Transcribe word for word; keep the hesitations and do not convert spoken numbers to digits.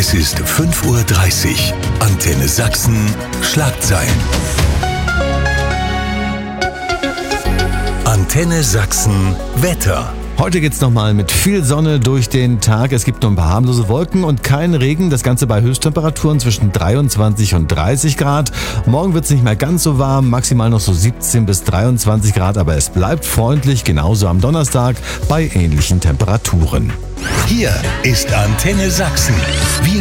Es ist fünf Uhr dreißig. Antenne Sachsen. Schlagzeilen. Antenne Sachsen. Wetter. Heute geht's nochmal mit viel Sonne durch den Tag. Es gibt nur ein paar harmlose Wolken und keinen Regen. Das Ganze bei Höchsttemperaturen zwischen dreiundzwanzig und dreißig Grad. Morgen wird's nicht mehr ganz so warm, maximal noch so siebzehn bis dreiundzwanzig Grad. Aber es bleibt freundlich, genauso am Donnerstag bei ähnlichen Temperaturen. Hier ist Antenne Sachsen. Wir